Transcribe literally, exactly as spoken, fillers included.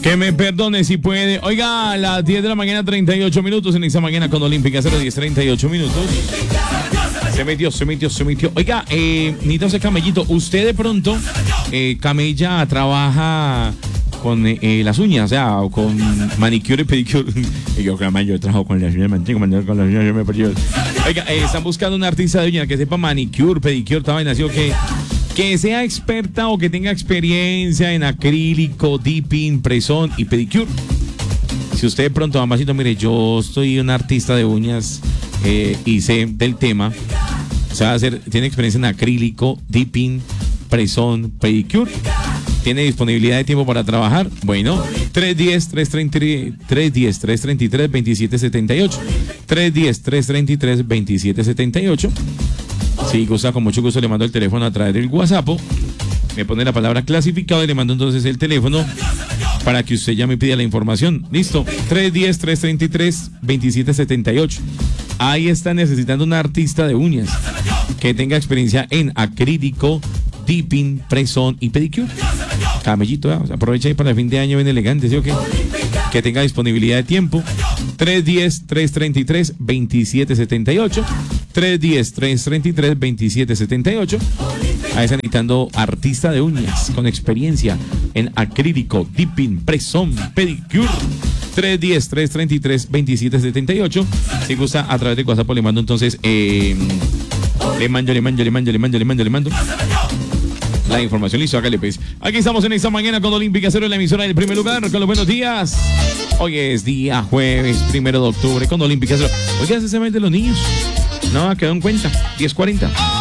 Que me perdone si puede. Oiga, a las diez de la mañana, treinta y ocho minutos en esa mañana con Olímpica cero diez, treinta y ocho minutos. Se metió, se metió, se metió. Oiga, eh, necesito ese camellito. Usted de pronto, eh, camella, trabaja con eh, las uñas, o sea, con manicure y pedicure. Y yo, camello, yo trabajo con las uñas, mantengo, con las uñas, yo me perdió. Oiga, eh, están buscando un artista de uñas que sepa manicure, pedicure, toda vaina, así o que. Que sea experta o que tenga experiencia en acrílico, dipping, presón y pedicure. Si usted de pronto, mamacito, mire, yo soy un artista de uñas eh, y sé del tema. O sea, hacer, tiene experiencia en acrílico, dipping, presón, pedicure. ¿Tiene disponibilidad de tiempo para trabajar? Bueno, tres uno cero, tres tres tres, tres uno cero, tres tres tres, dos siete siete ocho. tres uno cero, tres tres tres, dos siete siete ocho. Si gusta, con mucho gusto le mando el teléfono a través del WhatsApp. Me pone la palabra clasificado y le mando entonces el teléfono para que usted ya me pida la información. Listo, tres uno cero, tres tres tres, dos siete siete ocho. Ahí está necesitando un artista de uñas que tenga experiencia en acrílico, dipping, presón y pedicure. Camellito, ¿eh? O sea, aprovecha ahí para el fin de año bien elegante, ¿sí o qué? Que tenga disponibilidad de tiempo. tres uno cero, tres tres tres, dos siete siete ocho. tres uno cero, tres tres tres, dos siete siete ocho. Ahí está necesitando artista de uñas con experiencia en acrílico, dipping, presón, pedicure. tres uno cero, tres tres tres, dos siete siete ocho. Si gusta, a través de WhatsApp le mando entonces eh, le mando, le mando, le mando, le mando, le mando, le mando la información. Listo, hágale pues. Aquí estamos en esta mañana con Olímpica Cero, la emisora del primer lugar. Con los buenos días. Hoy es día jueves, primero de octubre, con Olímpica Cero. Oiga, ese se ve de los niños. No, quedó en cuenta. diez cuarenta.